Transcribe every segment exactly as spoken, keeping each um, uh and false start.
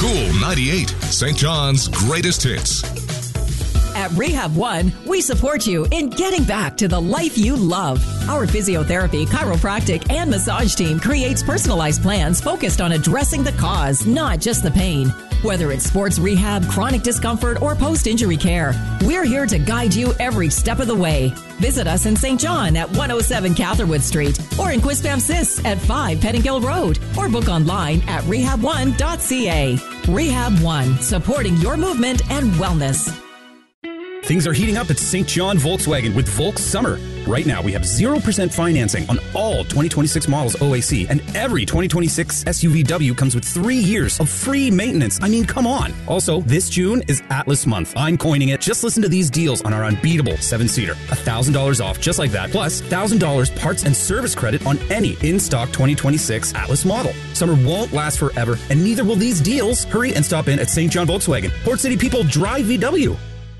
Cool ninety-eight, Saint John's greatest hits. At Rehab One, we support you in getting back to the life you love. Our physiotherapy, chiropractic, and massage team creates personalized plans focused on addressing the cause, not just the pain. Whether it's sports rehab, chronic discomfort, or post-injury care, we're here to guide you every step of the way. Visit us in Saint John at one oh seven Catherwood Street or in Quispamsis at five Pettingill Road, or book online at rehab one dot c a. Rehab One, supporting your movement and wellness. Things are heating up at Saint John Volkswagen with Volks Summer. Right now, we have zero percent financing on all twenty twenty-six models O A C, and every twenty twenty-six S U V W comes with three years of free maintenance. I mean, come on. Also, this June is Atlas Month. I'm coining it. Just listen to these deals on our unbeatable seven-seater. one thousand dollars off just like that, plus one thousand dollars parts and service credit on any in-stock twenty twenty-six Atlas model. Summer won't last forever, and neither will these deals. Hurry and stop in at Saint John Volkswagen. Port City people drive V W.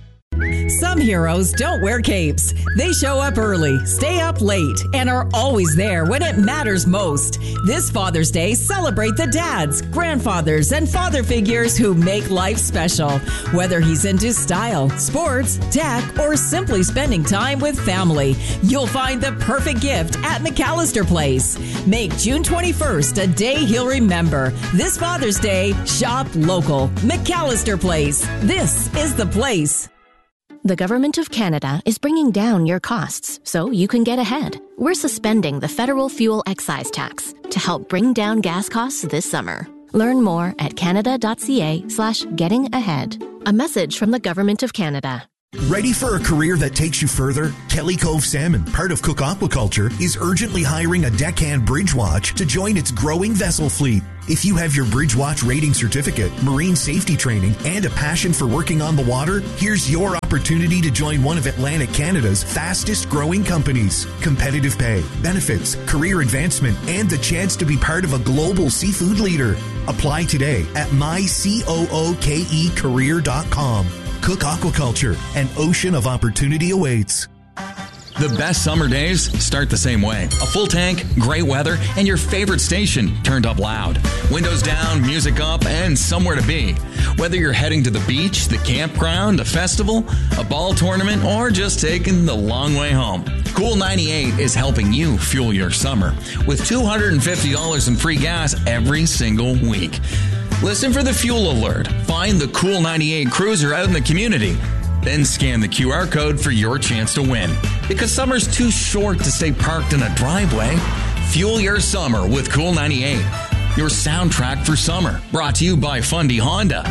Some heroes don't wear capes. They show up early, stay up late, and are always there when it matters most. This Father's Day, celebrate the dads, grandfathers, and father figures who make life special. Whether he's into style, sports, tech, or simply spending time with family, you'll find the perfect gift at McAllister Place. Make June twenty-first a day he'll remember. This Father's Day, shop local. McAllister Place. This is the place. The Government of Canada is bringing down your costs so you can get ahead. We're suspending the federal fuel excise tax to help bring down gas costs this summer. Learn more at canada.ca slash getting ahead. A message from the Government of Canada. Ready for a career that takes you further? Kelly Cove Salmon, part of Cook Aquaculture, is urgently hiring a deckhand bridge watch to join its growing vessel fleet. If you have your Bridge Watch rating certificate, marine safety training, and a passion for working on the water, here's your opportunity to join one of Atlantic Canada's fastest growing companies. Competitive pay, benefits, career advancement, and the chance to be part of a global seafood leader. Apply today at my cooke career dot com. Cook Aquaculture, an ocean of opportunity awaits. The best summer days start the same way. A full tank, great weather, and your favorite station turned up loud. Windows down, music up, and somewhere to be. Whether you're heading to the beach, the campground, a festival, a ball tournament, or just taking the long way home, Cool ninety-eight is helping you fuel your summer with two hundred fifty dollars in free gas every single week. Listen for the fuel alert. Find the Cool ninety-eight cruiser out in the community. Then scan the Q R code for your chance to win. Because summer's too short to stay parked in a driveway. Fuel your summer with Cool ninety-eight. Your soundtrack for summer. Brought to you by Fundy Honda.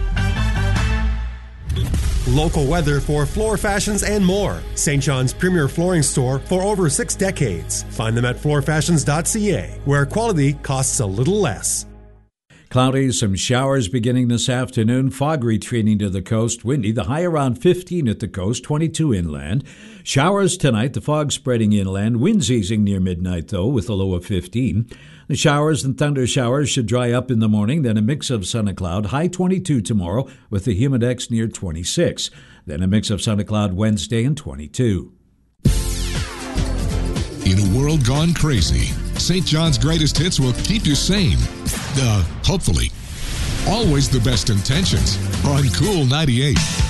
Local weather for floor fashions and more. Saint John's premier flooring store for over six decades. Find them at floor fashions dot c a, where quality costs a little less. Cloudy, some showers beginning this afternoon. Fog retreating to the coast. Windy, the high around fifteen at the coast, twenty-two inland. Showers tonight, the fog spreading inland. Winds easing near midnight, though, with a low of fifteen. The showers and thunder showers should dry up in the morning, then a mix of sun and cloud. High twenty-two tomorrow, with the humidex near twenty-six. Then a mix of sun and cloud Wednesday and twenty-two. In a world gone crazy, Saint John's greatest hits will keep you sane. Uh, hopefully. Always the best intentions on Cool ninety-eight.